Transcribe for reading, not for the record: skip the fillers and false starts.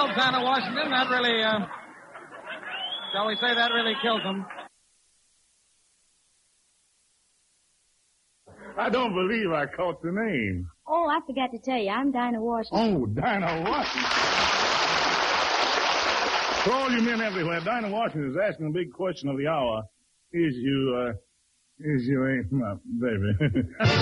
kills Dinah Washington. That really, shall we say, that really kills him. I don't believe I caught the name. Oh, I forgot to tell you. I'm Dinah Washington. Oh, Dinah Washington. For all you men everywhere, Dinah Washington is asking a big question of the hour. Is you ain't my baby?